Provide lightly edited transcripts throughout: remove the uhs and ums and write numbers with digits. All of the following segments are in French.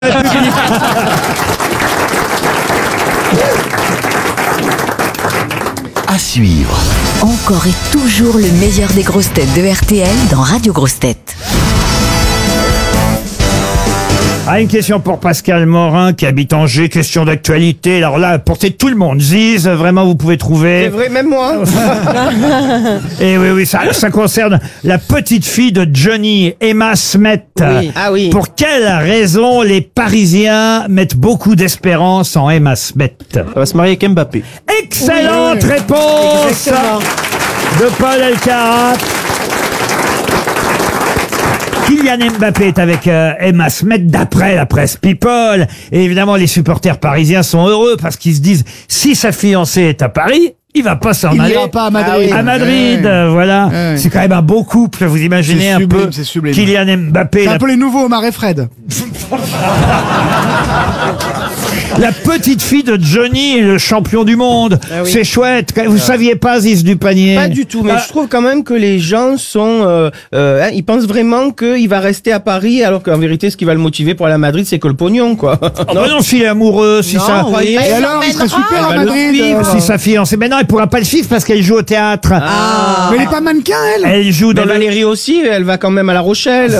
À suivre. Encore et toujours le meilleur des grosses têtes de RTL dans Radio Grosses Têtes. Une question pour Pascal Morin qui habite Angers, question d'actualité. Alors là, portez tout le monde. Ziz, vraiment, vous pouvez trouver. C'est vrai, même moi. Et oui, ça concerne la petite fille de Johnny, Emma Smet. Oui. Ah oui. Pour quelle raison les Parisiens mettent beaucoup d'espérance en Emma Smet? Elle va se marier avec Mbappé. Excellente réponse Exactement. de Paul Elkarat. Kylian Mbappé est avec Emma Smet d'après la presse People. Et évidemment, les supporters parisiens sont heureux parce qu'ils se disent, si sa fiancée est à Paris, il va pas s'en Il aller. n'ira pas à Madrid. Ah oui. À Madrid, Ouais. voilà. Ouais. C'est quand même un beau couple, vous imaginez C'est un sublime, peu. c'est sublime. Kylian Mbappé, C'est un peu les nouveaux Omar et Fred. la petite fille de Johnny, le champion du monde. Ah oui. C'est chouette. Vous saviez pas, Ziz du panier? Pas du tout, mais je trouve quand même que les gens sont... ils pensent vraiment qu'il va rester à Paris, alors qu'en vérité, ce qui va le motiver pour aller à Madrid, c'est que le pognon, quoi. Non, s'il est amoureux, si Non, ça... oui. Et alors, il serait super à va le Madrid. suivre. Si sa fiancée... Mais non, elle pourra pas le suivre parce qu'elle joue au théâtre. Mais elle est pas mannequin, elle. Elle joue dans Mais le... Valérie aussi, elle va quand même à La Rochelle.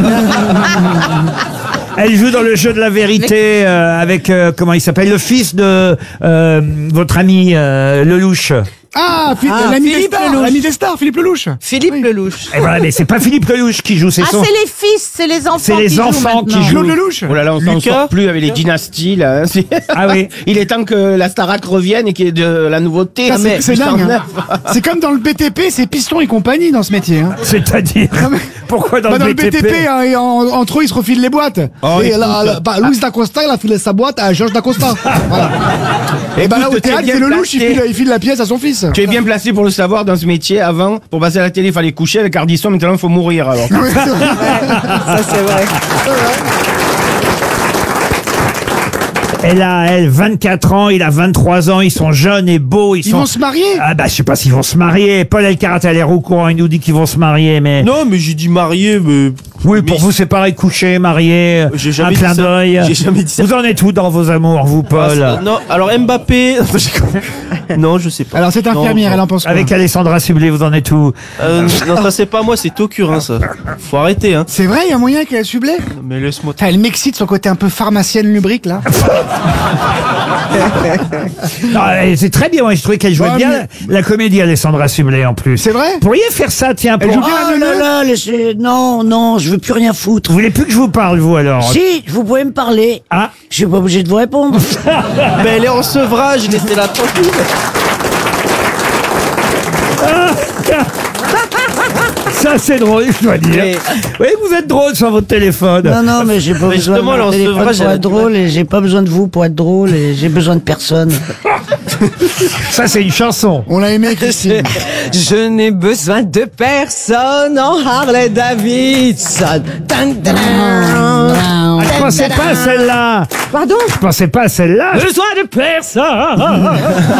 Elle joue dans le jeu de la vérité avec comment il s'appelle, le fils de votre ami Lelouch. L'ami des Philippe stars, Lelouch. l'ami des stars, Philippe Lelouch. Philippe Lelouch. Et voilà, mais c'est pas Philippe Lelouch qui joue, c'est Ah, son. c'est les fils, c'est les enfants. C'est les qui jouent enfants qui maintenant. jouent. Claude Lelouch. Oh là là, on s'en Lucas. sort plus avec les dynasties, là. Ah oui. Il est temps que la Starac revienne et qu'il y ait de la nouveauté. Ça, c'est du dingue. 109. C'est comme dans le BTP, c'est Piston et compagnie dans ce métier. Hein. C'est-à-dire. Non, mais- Pourquoi dans Dans le le BTP, hein, et entre eux, ils se refilent les boîtes. Oh, et écoute. Louis Dacosta, il a filé sa boîte à Georges Dacosta. Voilà. Et là, au Écoute, théâtre, t'es c'est bien Lelouch, placé. il file la pièce à son fils. Tu es bien placé pour le savoir dans ce métier. Avant, pour passer à la télé, il fallait coucher. Avec Ardisson, maintenant, il faut mourir, alors. Oui, c'est vrai. Ça, c'est vrai. Elle a, 24 ans, il a 23 ans, ils sont jeunes et beaux, Ils vont se marier. Ah bah je sais pas s'ils vont se marier. Paul Elkarat a l'air au courant, il nous dit qu'ils vont se marier, mais... Non, mais j'ai dit marié, mais... Oui, pour mais- vous c'est pareil, coucher, marier, J'ai un jamais dit clin ça. d'œil. J'ai jamais dit ça. Vous en êtes où dans vos amours, vous, Paul? Non, alors Mbappé... non, je sais pas. Alors, cette infirmière, Non, elle en pense quoi? Avec Alessandra Sublet, vous en êtes où? non, ça c'est pas moi, c'est Tokurin, ça. Faut arrêter, hein. C'est vrai, il y a moyen qu'elle sublée. Mais laisse-moi... Elle m'excite son côté un peu pharmacienne lubrique, là. Non, c'est très bien, moi je trouvais qu'elle jouait Ouais, bien mais- la comédie Alessandra Sublet en plus. C'est vrai? Vous pourriez faire ça, tiens, Elle pour... joue bien la Oh là neuneu. là, laissez... Non, je veux plus rien foutre. Vous voulez plus que je vous parle, vous, alors? Si, vous pouvez me parler. Ah. Je suis pas obligé de vous répondre. Mais elle est en sevrage, laissez-la tranquille. Ça, c'est drôle, je dois dire. Mais- Oui, vous êtes drôle sur votre téléphone. Non, mais j'ai pas Mais besoin de justement, mon là, en téléphone sevrage, pour elle a être du drôle et j'ai pas besoin de vous pour être drôle et j'ai besoin de personne. Ça, c'est une chanson. On l'a aimé, Christine. Je n'ai besoin de personne en Harley Davidson. Dun, dun, dun. Ah, je pensais pas à celle-là. Pardon? Je pensais pas à celle-là. Besoin de personne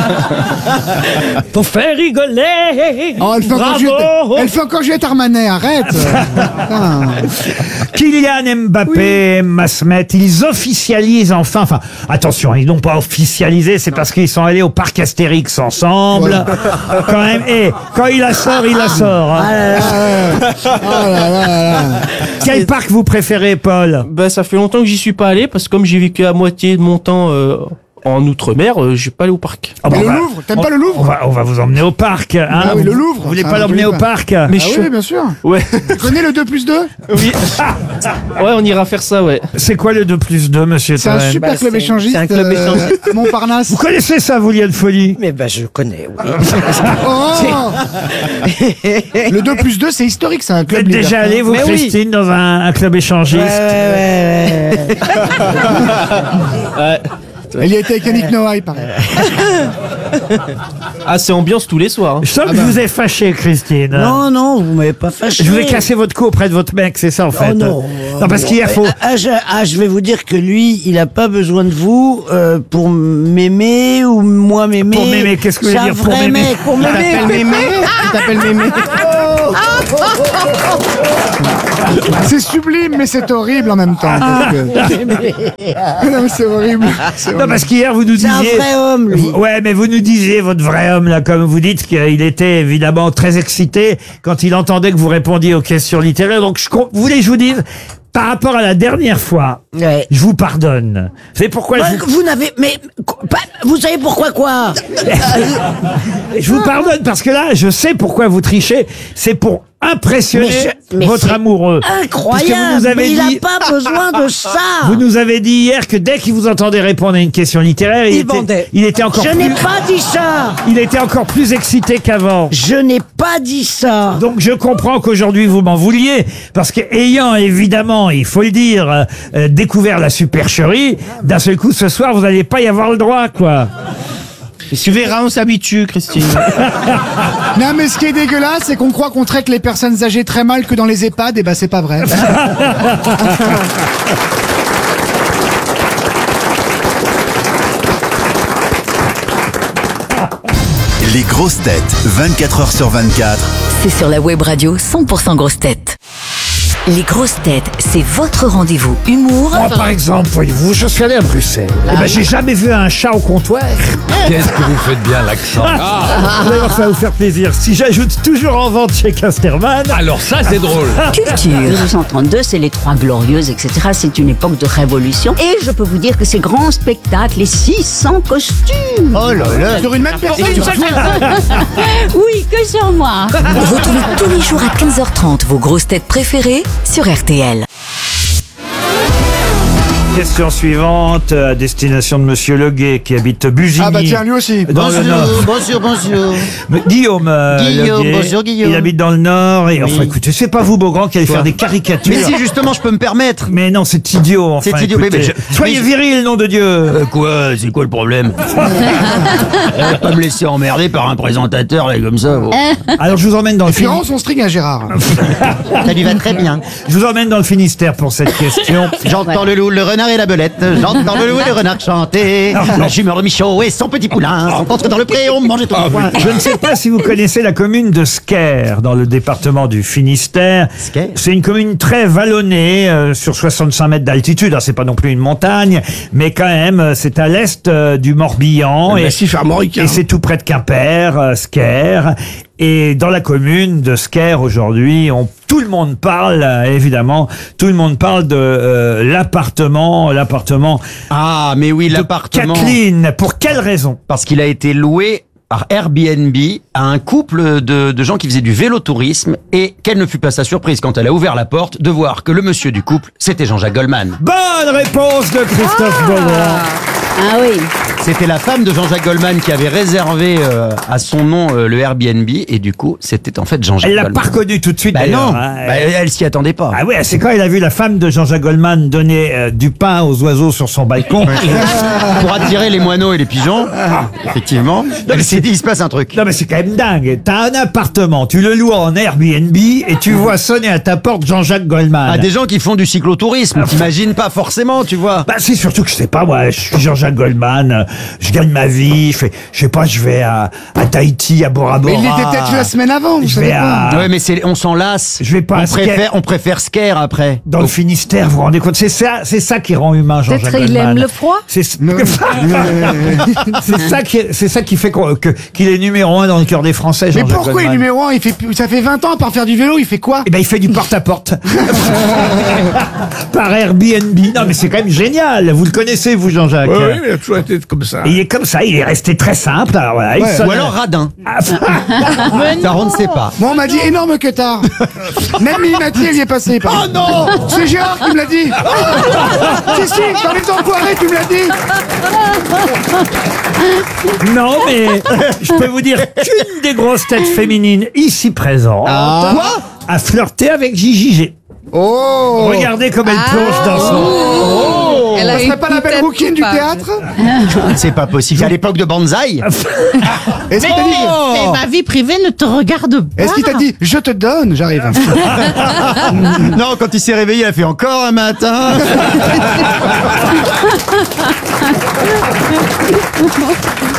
pour faire rigoler. Oh, elle fait encore Juliette Armanet, arrête. Putain. Kylian Mbappé, Masmet, ils officialisent enfin, attention, ils n'ont pas officialisé, c'est parce qu'ils sont allés au parc Astérix ensemble. Quand même, et quand il la sort, il la sort. hein. Oh là là là. Quel parc vous préférez, Paul? Bah, ça fait longtemps que j'y suis pas allé, parce que comme j'ai vécu à moitié de mon temps en Outre-mer, j'ai pas allé au parc. Ah, Mais bon, le on va- Louvre, t'aimes pas le Louvre? on va vous emmener au parc. Hein. Ah oui, le Louvre. Vous voulez Ah, pas je l'emmener voulais au pas. parc? Mais Ah oui, bien sûr. Ouais. Tu connais le 2+2? Oui. Ouais, on ira faire ça, ouais. C'est quoi le 2+2, monsieur C'est un Toen? super club échangiste. c'est un club échangiste. Montparnasse. Vous connaissez ça, vous, Liane Folie? Mais ben, je connais, oui. Oh Le 2+2, c'est historique, c'est un Vous club. êtes déjà allé, vous, Mais oui. Christine, dans un club échangiste? Ouais. Elle y a été avec Yannick Noah, il paraît. Ah, c'est ambiance tous les soirs. Hein. Je sens que je vous ai fâché, Christine. Non, vous m'avez pas fâché. Je vous ai cassé votre cou auprès de votre mec, c'est ça en fait. Oh non. Non, parce qu'hier, faut. Je vais vous dire que lui, il a pas besoin de vous pour m'aimer ou moi m'aimer. Pour m'aimer, qu'est-ce que vous voulez C'est un dire pour vrai m'aimer mec, pour m'aimer. T'appelles Mémé? Tu t'appelles Mémé? C'est sublime, mais c'est horrible en même temps. Parce que... non, mais c'est horrible. C'est Non, horrible. parce qu'hier, vous nous C'est un disiez... vrai homme, lui. Ouais, mais vous nous disiez, votre vrai homme, là, comme vous dites, qu'il était évidemment très excité quand il entendait que vous répondiez aux questions littéraires. Donc, vous voulez que je vous dise, par rapport à la dernière fois, Ouais. je vous pardonne. Vous savez pourquoi Ouais, vous n'avez... Mais... Vous savez pourquoi quoi? je vous pardonne parce que là, je sais pourquoi vous trichez. C'est pour impressionner Mais votre c'est amoureux. Parce que Incroyable. vous nous avez Mais il dit- n'a pas besoin de ça. Vous nous avez dit hier que dès qu'il vous entendait répondre à une question littéraire, il était encore Je n'ai pas dit ça. il était encore plus excité qu'avant. Je n'ai pas dit ça. Donc je comprends qu'aujourd'hui vous m'en vouliez, parce que ayant évidemment, il faut le dire, découvert la supercherie, d'un seul coup ce soir vous n'allez pas y avoir le droit, quoi. Et tu verras, on s'habitue, Christine. Non, mais ce qui est dégueulasse, c'est qu'on croit qu'on traite les personnes âgées très mal que dans les EHPAD, et ben c'est pas vrai. Les grosses têtes, 24 heures sur 24. C'est sur la web radio 100% grosses têtes. Les grosses têtes, c'est votre rendez-vous humour Moi par exemple, voyez-vous, je suis allé à Bruxelles. Eh ben j'ai jamais vu un chat au comptoir. Qu'est-ce que vous faites bien l'accent. Vous allez voir, ça va vous faire plaisir. Si j'ajoute toujours en vente chez Casterman. Alors ça, c'est drôle. culture. 1932, c'est les Trois Glorieuses, etc. C'est une époque de révolution. Et je peux vous dire que ces grands spectacles, les 600 costumes. Oh là là. Sur une même personne. Oui, que sur moi. Retrouvez tous les jours à 15h30 vos grosses têtes préférées sur RTL. Question suivante à destination de Monsieur Leguet qui habite Bugigny. Ah bah tiens, lui aussi. Dans le Nord. bonjour. Mais Guillaume, Leguet, bonjour, Guillaume. il habite dans le Nord et enfin écoutez, c'est pas vous Beaugrand qui allez faire des caricatures. Mais si, justement, je peux me permettre. Mais non, c'est idiot. Enfin, C'est idiot, écoutez. mais je- Soyez mais viril, nom de Dieu. Quoi? C'est quoi le problème? Pas me laisser emmerder par un présentateur, là, comme ça. Alors je vous emmène dans le Puis rends son string à Gérard. Ça lui va très bien. Je vous emmène dans le Finistère pour cette question. J'entends le loup, le renard et la belette. J'entends le loup et le renard chanter. La jumeur de Michaud et son petit poulain sont entrés dans le pré, on mangeait tout le coin. Je ne sais pas si vous connaissez la commune de Sker, dans le département du Finistère. Sker. C'est une commune très vallonnée, sur 65 mètres d'altitude. Alors, c'est pas non plus une montagne, mais quand même, c'est à l'est du Morbihan. Et c'est tout près de Quimper, Sker. Et dans la commune de Sker aujourd'hui, tout le monde parle, évidemment, tout le monde parle de l'appartement Ah, mais oui, l'appartement. Kathleen. Pour quelle raison? Parce qu'il a été loué par Airbnb à un couple de gens qui faisaient du vélotourisme et quelle ne fut pas sa surprise quand elle a ouvert la porte de voir que le monsieur du couple, c'était Jean-Jacques Goldman. Bonne réponse de Christophe Beaugrand. Ah oui. C'était la femme de Jean-Jacques Goldman qui avait réservé à son nom le Airbnb et du coup, c'était en fait Jean-Jacques Elle l'a Goldman. pas reconnu tout de suite. Bah d'ailleurs, non, hein. bah, elle s'y attendait pas. Ah ouais, c'est quand elle a vu la femme de Jean-Jacques Goldman donner du pain aux oiseaux sur son balcon. Pour attirer les moineaux et les pigeons, effectivement, elle s'est dit, il se passe un truc. Non mais c'est quand même dingue. T'as un appartement, tu le loues en Airbnb et tu vois sonner à ta porte Jean-Jacques Goldman. Ah, des gens qui font du cyclotourisme, t'imagines pas forcément, tu vois. Bah c'est surtout que je sais pas, moi, je suis Jean-Jacques Goldman, je gagne ma vie, je sais pas, je vais à Tahiti, à Bora Bora. Mais il était peut-être la semaine avant, vous Je savez vais pas. à... Ouais, mais on s'en lasse. Je vais pas à Sker. On préfère Sker après. Dans le Finistère, vous vous rendez compte, c'est ça qui rend humain Jean-Jacques Peut-être il Goldman. aime le froid. C'est ça qui fait qu'il est numéro 1 dans le cœur des Français. Mais Jean-Jacques pourquoi il est Goldman. numéro 1? Ça fait 20 ans, à part faire du vélo, il fait quoi? Eh ben, il fait du porte-à-porte. Par Airbnb. Non, mais c'est quand même génial. Vous le connaissez, vous, Jean-Jacques. Oui, il a toujours été comme ça. Et il est comme ça, il est resté très simple. Alors, voilà, il Ouais. sonne- Ou alors radin. Ah, Ça, on ne sait pas. Moi, on m'a dit énorme que tard. Même Mimati, elle y est passée. Oh non! C'est Gérard qui me l'a dit. Si, dans les enfoirés, tu me l'as dit. non, mais je peux vous dire qu'une des grosses têtes féminines ici présentes a flirté avec Gigi G. Oh! Regardez comme elle plonge dans son... Elle Ça serait pas la belle rouquine du théâtre? C'est pas possible. À l'époque de Banzai. Est-ce qu'il t'a dit, ma vie privée ne te regarde pas. est-ce qu'il t'a dit, je te donne, j'arrive. Non, quand il s'est réveillé, il a fait encore un matin.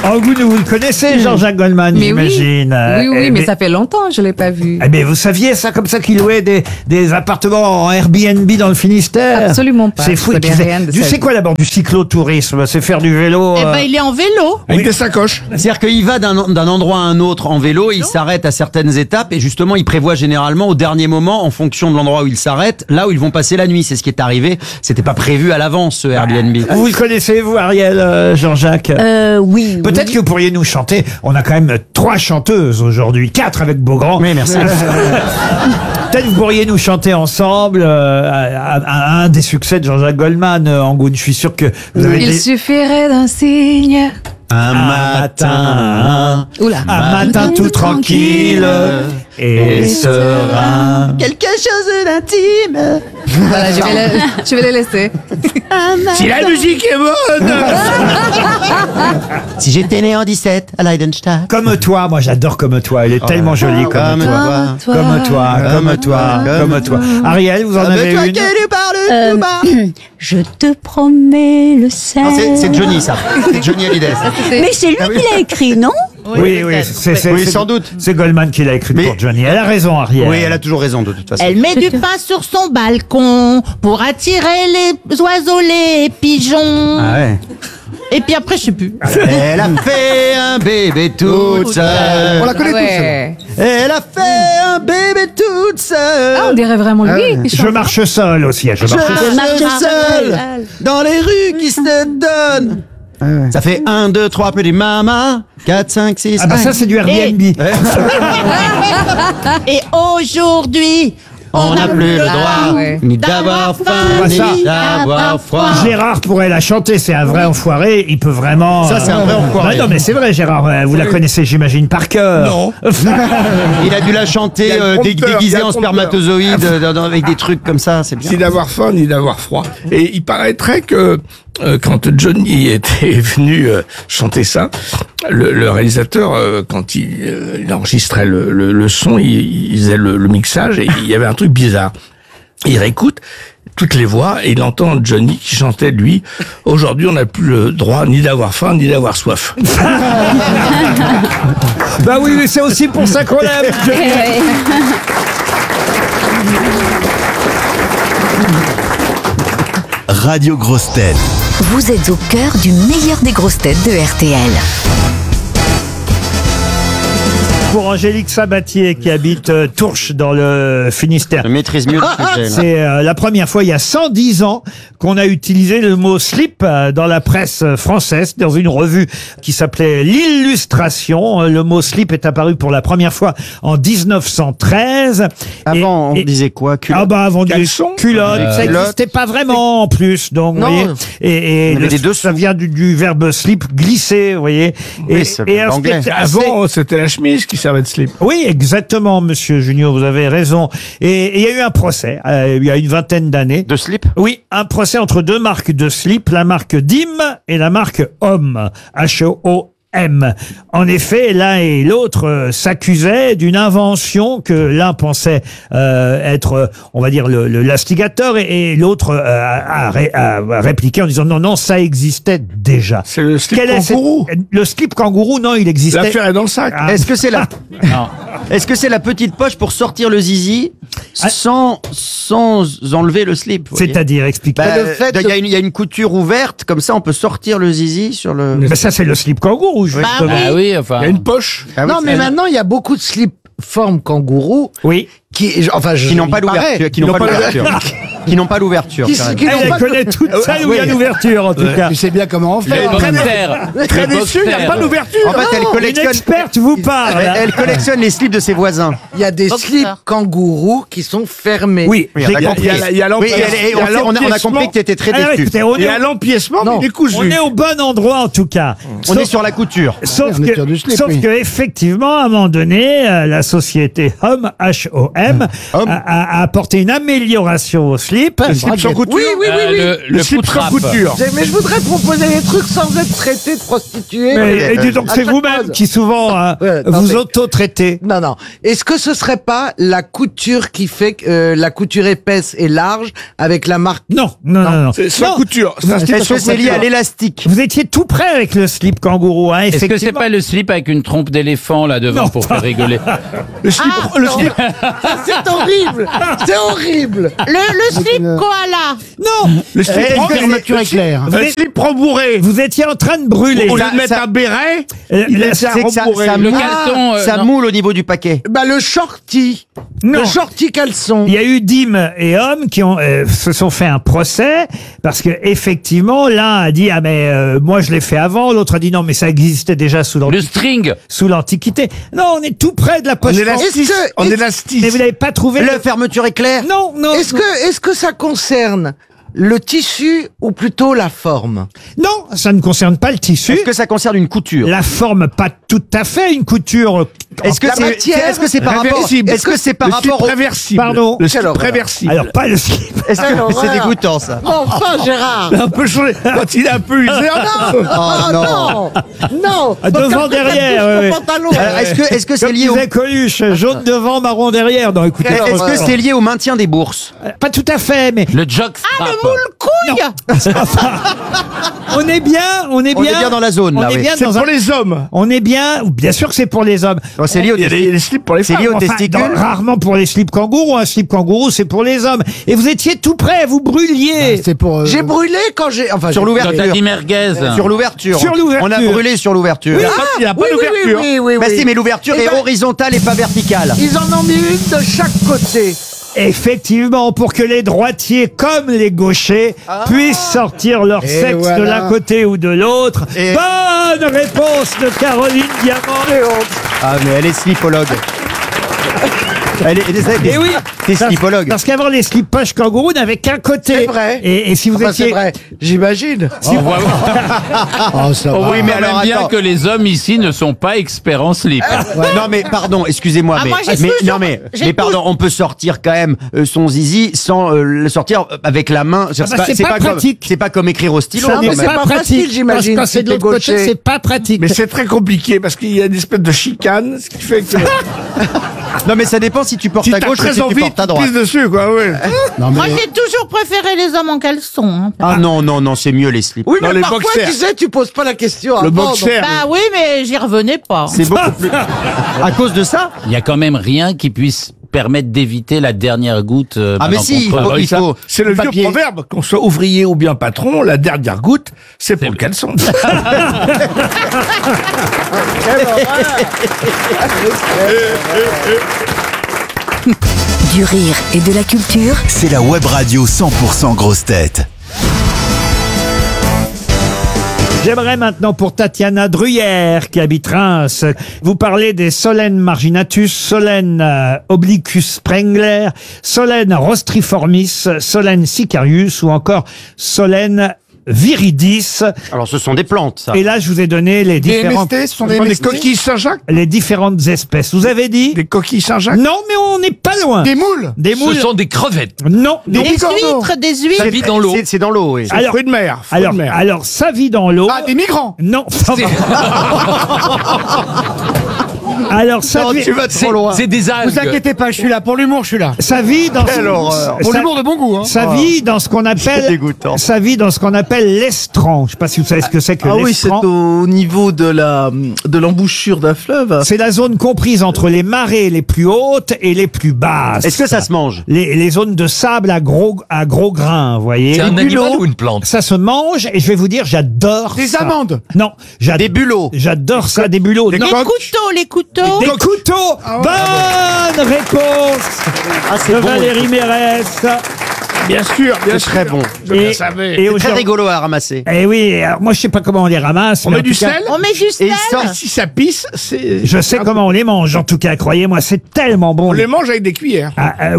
Oh, vous le connaissez, Jean-Jacques Goldman, Mais oui. j'imagine. Oui, mais ça fait longtemps que je l'ai pas vu. Eh bien, vous saviez ça comme ça qu'il louait des appartements en Airbnb dans le Finistère? Absolument pas. C'est fou. Je connais rien de ça. C'est quoi d'abord du cyclotourisme? C'est faire du vélo. Eh ben, il est en vélo. Avec des sacoches. C'est-à-dire qu'il va d'un endroit à un autre en vélo, il s'arrête à certaines étapes et justement il prévoit généralement au dernier moment, en fonction de l'endroit où il s'arrête, là où ils vont passer la nuit. C'est ce qui est arrivé. C'était pas prévu à l'avance ce Airbnb. Vous le connaissez, vous, Ariel, Jean-Jacques? Oui. Peut-être que vous pourriez nous chanter. On a quand même 3 chanteuses aujourd'hui, 4 avec Beaugrand. Oui, merci. Peut-être que vous pourriez nous chanter ensemble un des succès de Jean-Jacques Goldman, Angoune. Je suis sûr que vous avez Il suffirait d'un signe. Un matin, Oula. un matin tout tranquille et serein. quelque chose d'intime. Voilà, je vais les laisser. Si la musique est bonne. Si j'étais né en 17 à Leidenstadt. Comme toi, moi j'adore Comme toi. Elle est tellement jolie comme toi. Comme toi, comme toi, comme toi. Ariel, vous en avez une? Je te promets le sel. Non, c'est Johnny ça. C'est Johnny Hallyday. Mais c'est lui qui l'a écrit, non? Oui, c'est Oui, sans doute. C'est Goldman qui l'a écrit Mais- pour Johnny. Elle a raison, Ariel. Oui, elle a toujours raison de toute façon. Elle met du pain sur son balcon pour attirer les oiseaux, les pigeons. Ah ouais. Et puis après, je sais plus. Elle a fait un bébé toute seule. On la connaît Ouais. Elle a fait un bébé toute seule. Ah, on dirait vraiment lui. qui Je chante. marche seul aussi. Je marche Je seul dans les rues qui se donnent. Ça fait 1, 2, 3 petits mamas, 4, 5, 6. Ah bah ça c'est du Airbnb. Et aujourd'hui, On n'a plus le droit ouais. ni d'avoir faim, Bah, ça. ni d'avoir froid. Gérard pourrait la chanter, c'est un vrai enfoiré, il peut vraiment... Ça, c'est un vrai enfoiré. Non, mais c'est vrai, Gérard, vous la connaissez, j'imagine, par cœur. Non. Il a dû la chanter Il y a le prompteur, il y déguisé a le en prompteur. spermatozoïde avec des trucs comme ça, c'est bien. Ni d'avoir faim, ni d'avoir froid. Et il paraîtrait que quand Johnny était venu chanter ça, le réalisateur, quand il enregistrait le son, il faisait le mixage et il y avait un truc bizarre. Il réécoute toutes les voix et il entend Johnny qui chantait, lui, « Aujourd'hui, on n'a plus le droit ni d'avoir faim, ni d'avoir soif. Bah oui, mais c'est aussi pour ça qu'on l'aime. Radio Grosse Tête. Vous êtes au cœur du meilleur des grosses têtes de RTL. Pour Angélique Sabatier qui habite Tourches dans le Finistère. Je maîtrise mieux le sujet. là. C'est la première fois, il y a 110 ans, qu'on a utilisé le mot slip dans la presse française, dans une revue qui s'appelait L'Illustration. Le mot slip est apparu pour la première fois en 1913. Avant, on disait quoi, culotte? Ah bah avant du Caleçon culotte, ça Culotte. n'existait pas vraiment en plus. Donc, vous Non. voyez, et Il y avait des ça vient du verbe slip, glisser, vous voyez. Oui, c'est l'anglais. Avant, c'était la chemise qui servait de slip. Oui, exactement, monsieur Junior, vous avez raison. Et il y a eu un procès, il y a une vingtaine d'années. De slip? Oui, un procès entre deux marques de slip, la marque Dim et la marque Homme, H-O-M. En effet, l'un et l'autre s'accusaient d'une invention que l'un pensait être, on va dire, l'instigateur et l'autre a répliqué en disant non, ça existait déjà. C'est le slip Quel est kangourou. le slip kangourou, non, il existait. L'affaire est dans le sac. Ah. Est-ce que c'est la... Est-ce que c'est la petite poche pour sortir le zizi sans enlever le slip? vous voyez? C'est-à-dire, expliquez. Bah, il y a une couture ouverte, comme ça on peut sortir le zizi sur le... Mais ça, c'est le slip kangourou, justement. oui. oui, enfin. Il y a une poche. Ah oui, Non, mais maintenant, il y a beaucoup de slip forme kangourou Oui. qui, enfin, qui n'ont pas l'ouverture. Qui n'ont pas l'ouverture. Qui n'ont pas l'ouverture. Qui Elle n'ont pas connaît toute ça, où il y a l'ouverture, en tout cas. Tu sais bien comment on fait. Très déçu, il n'y a pas d'ouverture. En fait, elle Une collectionne... experte vous parle. Elle collectionne les slips de ses voisins. Il y a des slips kangourous qui sont fermés. Oui, Oui, on a compris. Il y a Oui, on a compris que tu étais très Alors, déçu. écoutez, on Il y a est, l'empiècement, mais il est cousu. on est au bon endroit, en tout cas. On est sur la couture. Sauf on est sur du slip, oui. que effectivement, à un moment donné, la société Homme, H-O-M, a apporté une amélioration au slip. slip. Le slip sans couture. Oui, oui, oui, oui. Le slip sans couture. Mais je voudrais proposer des trucs sans être traité de prostituée. Mais, et dis donc, À c'est chaque vous-même pause. qui souvent Ouais, non, vous mais- auto-traitez. Non, non. Est-ce que ce serait pas la couture qui fait que la couture épaisse et large avec la marque? Non, non, non, non. C'est sans Non. couture. C'est un slip Est-ce sans que c'est lié à couture. l'élastique? Vous étiez tout près avec le slip kangourou, hein, Est-ce que c'est effectivement. pas le slip avec une trompe d'éléphant là devant Non. pour faire rigoler? Le slip, le slip. C'est horrible. C'est horrible. Le slip koala. Non. Le slip fermeture éclair. Un slip rembourré. Vous étiez en train de brûler. Au lieu de mettre un béret, il laisse un C'est que ça, rembourré. ça Le moule, caleçon, ça non. moule au niveau du paquet. Bah, le shorty. Non. Le shorty caleçon. Il y a eu Dim et Homme qui ont se sont fait un procès parce que effectivement l'un a dit ah mais moi je l'ai fait avant, l'autre a dit non mais ça existait déjà sous Le string. l'Antiquité. Non, on est tout près de la poche. En élastique. En élastique. Mais vous n'avez pas trouvé Le fermeture éclair. Non, non. Est-ce que ça concerne le tissu ou plutôt la forme? Non, ça ne concerne pas le tissu. Est-ce que ça concerne une couture? La forme, pas tout à fait une couture. Est-ce que La c'est matière est-ce que c'est par rapport Réversible. Est-ce que c'est par Le slip rapport au réversible. Pardon. Le slip Quelle horreur. réversible. Alors pas le slip. Est-ce que Quelle horreur. c'est dégoûtant ça? Enfin, Gérard. Un peu chaud. Quand il est un peu usé. Oh non. Non. Devant, derrière. Mon oui, oui. pantalon. Alors, est-ce que c'est Comme lié au disait Coluche, jaune devant, marron derrière. Non, écoutez, est-ce que c'est lié au maintien des bourses? pas tout à fait, mais Le jockstrap. Couille. on est bien, on est On bien. est bien dans la zone On là. est oui. bien C'est dans pour un. les hommes. On est bien, bien sûr que c'est pour les hommes. Oh, c'est lié au Il y a les slips pour les C'est femmes. lié au Enfin, testicule. rarement pour les slips kangourous. Un slip kangourou, c'est pour les hommes. Et vous étiez tout près, vous brûliez. C'est pour. J'ai brûlé quand j'ai. Enfin, Sur j'ai- Quand t'as l'ouverture. dit merguez. Sur l'ouverture. Sur l'ouverture. On a brûlé sur l'ouverture. Il n'y a pas oui, oui, d'ouverture. oui, oui, oui, Bah oui. si, mais l'ouverture Eh est ben- horizontale et pas verticale. Ils en ont mis une de chaque côté. Effectivement, pour que les droitiers comme les gauchers puissent sortir leur Et sexe de voilà. l'un côté ou de l'autre. Et- Bonne réponse de Caroline Diamant. Ah mais elle est slipologue. Elle est Et oui, t'es slipologue. parce qu'avant les slips poches kangourous n'avaient qu'un côté. C'est vrai. Et si vous Enfin, étiez c'est vrai. J'imagine. On voit, Oh, ça on va. voit Oui, mais quand alors, même bien attends. que les hommes ici ne sont pas experts en slip. Non mais pardon, excusez-moi, Ah, mais, moi, j'ai mais toujours- non mais j'ai pardon, on peut sortir quand même son zizi sans le sortir avec la main. bah, c'est pas pratique. C'est pas comme écrire au stylo. ça quand n'est même. c'est pas pas pratique. facile, j'imagine, Quand si c'est de t'es l'autre côté, gaucher. c'est pas pratique. Mais c'est très compliqué parce qu'il y a une espèce de chicane, ce qui fait que Non mais ça dépend si tu portes si à t'as gauche ou très si tu envie, portes à tu droite. pisses dessus, quoi. Ouais. Non, Moi, mais. j'ai toujours préféré les hommes en caleçon. Hein. Ah non non non, c'est mieux les slips. Oui, Dans mais les parfois, boxers. tu sais, tu poses pas la question Le avant, boxer. Bah oui, mais j'y revenais pas. C'est beaucoup plus. À cause de ça? Il y a quand même rien qui puisse permettre d'éviter la dernière goutte. Ah mais pendant si, qu'on creuse. il faut. C'est le vieux papier. proverbe, qu'on soit ouvrier ou bien patron, la dernière goutte, c'est pour le caleçon. Du rire et de la culture. C'est la web radio 100% grosse tête. J'aimerais maintenant pour Tatiana Druyère qui habite Reims, vous parler des Solène marginatus, Solène obliquus sprengler, Solène rostriformis, Solène sicarius ou encore Solène viridis. Alors ce sont des plantes ça. Et là, je vous ai donné les Des différentes, MST, ce sont des Des MST. coquilles Saint-Jacques. les différentes espèces. Vous avez dit? Des coquilles Saint-Jacques. Non, mais on n'est pas loin. Des moules. Des moules. Ce sont des crevettes. Non. Des Des bigorneaux. huîtres, des Ça huîtres. vit dans l'eau. C'est dans l'eau, oui. Alors, Fruits de mer. Fruits alors, de mer. alors, ça vit dans l'eau. Ah, des migrants. Non. Alors, ça Non, vit, tu vas trop loin. C'est des algues. Vous inquiétez pas, je suis là. Pour l'humour, je suis là. ça vit dans Quelle horreur. Pour ça- l'humour de bon goût, hein. Ça vit dans ce qu'on C'est appelle, dégoûtant. ça vit dans ce qu'on appelle l'estran. Je sais pas si vous savez ce que c'est que Ah oui, c'est l'estran. au niveau de l'embouchure d'un fleuve. C'est la zone comprise entre les marées les plus hautes et les plus basses. Est-ce que ça se mange? Les zones de sable à gros grains, vous voyez. C'est un Les animal bulots, ou une plante? ça se mange et je vais vous dire, j'adore Des ça. amandes. Non, Des bulots. j'adore ça, des bulots. Des Non. Les couteaux. Des couteaux. Bonne réponse c'est de bon, Valérie Mérès. Bien sûr, bien C'est sûr. très bon. Je le savais. Et Très aujourd'hui- rigolo à ramasser. Eh oui, alors moi je sais pas comment on les ramasse. On mais met en du tout cas, sel. On met du Et sel. il sort. Si ça pisse, c'est. Je sais comment on les mange, en tout cas, croyez-moi, c'est tellement bon. On les mange avec des cuillères.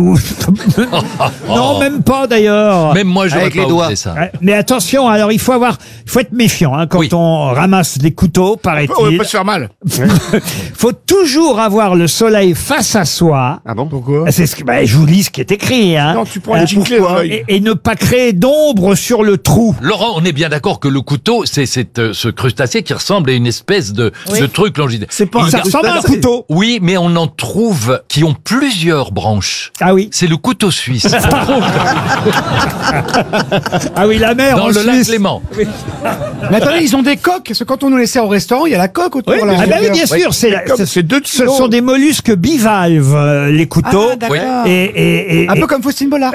Non, même pas d'ailleurs. Même moi, j'aurais Avec pas les doigts. osé ça. Ouais, mais attention, alors il faut être méfiant hein, quand Oui. on ramasse des couteaux, On paraît-il. peut se faire mal. Faut toujours avoir le soleil face à soi. Ah bon? Pourquoi C'est ce que, je vous lis ce qui est écrit. Hein. Non, tu prends une giclée. Pourquoi et ne pas créer d'ombre sur le trou. Laurent, on est bien d'accord que le couteau, c'est ce crustacé qui ressemble à une espèce de truc longitudinal. Ça ressemble à un couteau. Oui, mais on en trouve qui ont plusieurs branches. Ah oui. C'est le couteau suisse. Ah oui, la mer dans en le lac Suisse. Clément. Mais attendez, ils ont des coques, parce que quand on nous les sert au restaurant, il y a la coque autour. Oui, là. ah bah oui, bien sûr, ce sont des mollusques bivalves, les couteaux. Ah, d'accord. Et Un peu comme Faustine Bollard.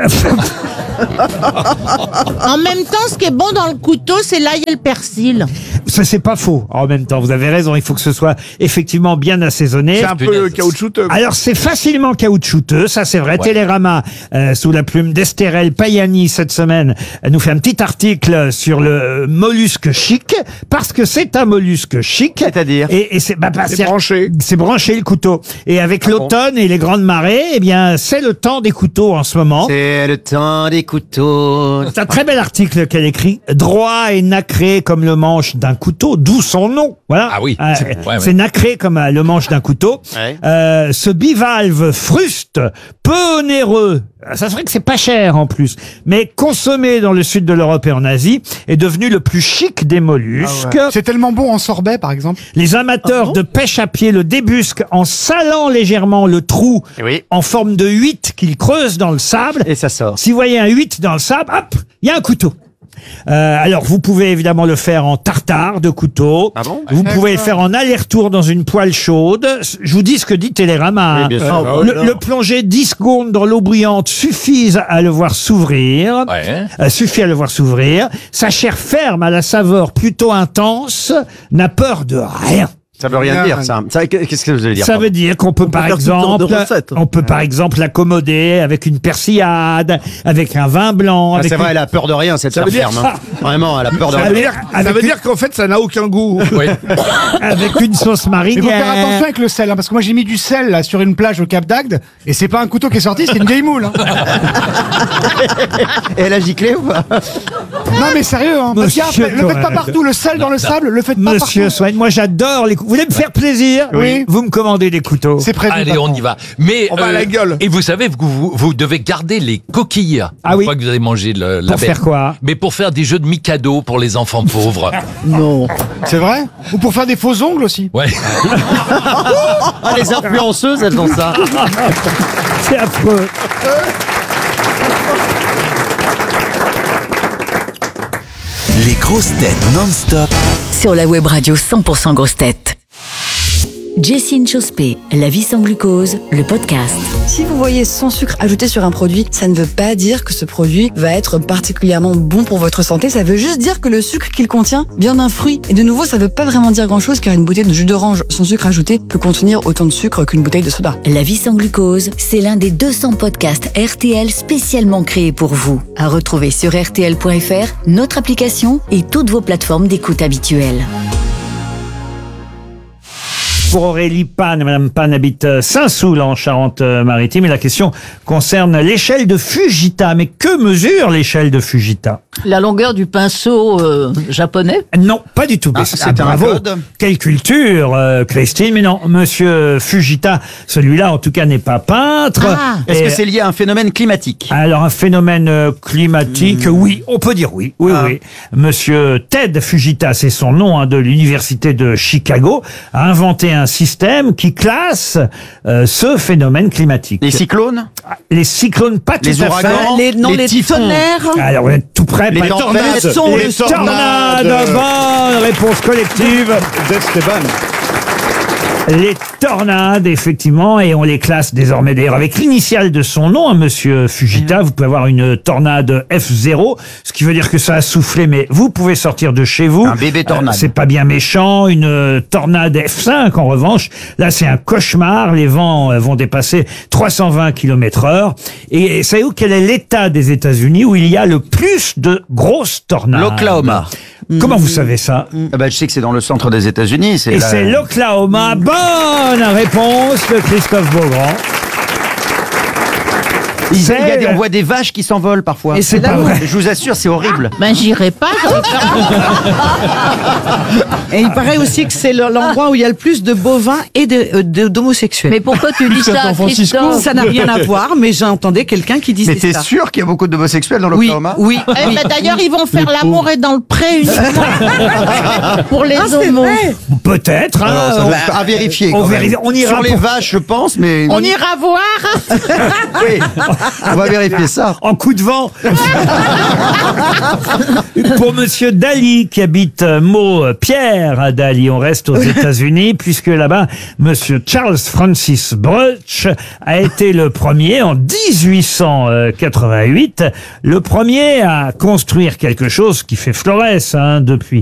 En même temps, ce qui est bon dans le couteau, c'est l'ail et le persil. Ça, c'est pas faux. En même temps, vous avez raison, il faut que ce soit effectivement bien assaisonné. C'est un peu caoutchouteux. Alors, c'est facilement caoutchouteux, ça c'est vrai. Ouais. Télérama, sous la plume d'Estérel Payani, cette semaine, nous fait un petit article sur le mollusque chic, parce que c'est un mollusque chic. C'est-à-dire Et c'est C'est branché. C'est branché le couteau. Et avec l'automne et les grandes marées, eh bien, c'est le temps des couteaux en ce moment. C'est le temps des couteaux. C'est un très bel article qu'elle écrit. Droit et nacré comme le manche d'un couteau, d'où son nom. Voilà. Ah oui. C'est nacré comme le manche d'un couteau. Ouais. Ce bivalve fruste, peu onéreux. Ça serait que c'est pas cher en plus, mais consommé dans le sud de l'Europe et en Asie, est devenu le plus chic des mollusques. C'est tellement bon en sorbet, par exemple. Les amateurs de pêche à pied le débusquent en salant légèrement le trou en forme de 8 qu'ils creusent dans le sable. Et ça sort. Si vous voyez un 8 dans le sable, hop, il y a un couteau. Alors, vous pouvez évidemment le faire en tartare de couteau. Ah bon Vous pouvez le faire en aller-retour dans une poêle chaude. Je vous dis ce que dit Télérama. Oui, bien sûr. Le plonger 10 secondes dans l'eau brillante suffit à le voir s'ouvrir. Suffit à le voir s'ouvrir. Sa chair ferme à la saveur plutôt intense n'a peur de rien. Ça veut rien dire, ça. Qu'est-ce que vous allez dire? Ça veut dire qu'on peut, par faire tout genre de exemple, recettes. on peut par exemple l'accommoder avec une persillade, avec un vin blanc. Ah, avec c'est vrai, une- elle a peur de rien, cette Ça veut dire ferme. Hein. Vraiment, elle a peur de Ça rien. veut dire qu'en fait, ça n'a aucun goût. Oui. avec une sauce Mais faut faire attention marinière. avec le sel, hein, parce que moi j'ai mis du sel là sur une plage au Cap d'Agde, et c'est pas un couteau qui est sorti, c'est une vieille moule. Hein. Et elle a giclé ou pas? Non mais sérieux, hein, parce qu'il y a- Monsieur le faites pas Cohen. partout, le sel dans le sable, le faites pas Monsieur partout. Swain, moi j'adore les couteaux. Vous voulez me faire plaisir? Oui. Vous me commandez des couteaux. C'est prévu. Allez, papa. on y va. Mais On va à la gueule. Et vous savez que vous devez garder les coquilles. Ah une oui. fois que vous avez mangé la Pour bête. faire quoi? Mais pour faire des jeux de Mikado pour les enfants pauvres. Non. C'est vrai? Ou pour faire des faux ongles aussi. Ouais. Ah, les influenceuses, elles ont ça. C'est affreux. Les grosses têtes non-stop. Sur la web radio 100% grosses têtes. Jessine Chospé, La vie sans glucose, le podcast. Si vous voyez sans sucre ajouté sur un produit, ça ne veut pas dire que ce produit va être particulièrement bon pour votre santé. Ça veut juste dire que le sucre qu'il contient vient d'un fruit. Et de nouveau, ça ne veut pas vraiment dire grand-chose car une bouteille de jus d'orange sans sucre ajouté peut contenir autant de sucre qu'une bouteille de soda. La vie sans glucose, c'est l'un des 200 podcasts RTL spécialement créés pour vous. À retrouver sur RTL.fr, notre application et toutes vos plateformes d'écoute habituelles. Pour Aurélie Pan, Madame Pan habite Saint-Soul en Charente-Maritime et la question concerne l'échelle de Fujita. Mais que mesure l'échelle de Fujita? La longueur du pinceau japonais? Non, pas du tout. Mais c'est un bravo. code. Quelle culture, Christine. Mais non, Monsieur Fujita, celui-là en tout cas n'est pas peintre. Est-ce Et- que c'est lié à un phénomène climatique? Alors un phénomène climatique, oui, on peut dire oui, oui, oui. Monsieur Ted Fujita, c'est son nom, hein, de l'université de Chicago, a inventé un système qui classe ce phénomène climatique. Les cyclones? Les cyclones, pas tout Les à ouragans? fait. Les typhons? tonnerres? Alors vous êtes tout près. Les pas- tornades? Les tornades. Bonne réponse collective. Les tornades, effectivement, et on les classe désormais d'ailleurs avec l'initiale de son nom, hein, Monsieur Fujita. Vous pouvez avoir une tornade F0, ce qui veut dire que ça a soufflé, mais vous pouvez sortir de chez vous. Un bébé tornade. C'est pas bien méchant. Une tornade F5, en revanche, là c'est un cauchemar. Les vents vont dépasser 320 km/h. Et savez-vous quel est l'État des États-Unis où il y a le plus de grosses tornades? L'Oklahoma. Comment vous savez ça? Ah bah, je sais que c'est dans le centre des États-Unis. Et c'est l'Oklahoma. Bonne réponse de Christophe Beaugrand. On voit des vaches qui s'envolent parfois. Et c'est là où- Je vous assure, c'est horrible. Ben, j'irai pas. Et il paraît aussi que c'est l'endroit où il y a le plus de bovins et d'homosexuels. Mais pourquoi tu dis ça, Christophe? Ça n'a rien à voir, mais j'entendais quelqu'un qui disait Mais t'es ça. sûr qu'il y a beaucoup d'homosexuels dans Oui, l'Oklahoma? oui. Eh ben, d'ailleurs, ils vont faire l'amour et dans le pré uniquement pour les c'est homos. vrai. Peut-être. hein, Alors, ça doit être à vérifier. on quand même. vérifie- on ira Sur les pour- vaches, je pense, mais On ira voir. oui, on va vérifier ça. En coup de vent. Pour monsieur Daly, qui habite Pierre à Daly, on reste aux États-Unis, puisque là-bas, monsieur Charles Francis Bruch a été le premier, en 1888, le premier à construire quelque chose qui fait florès depuis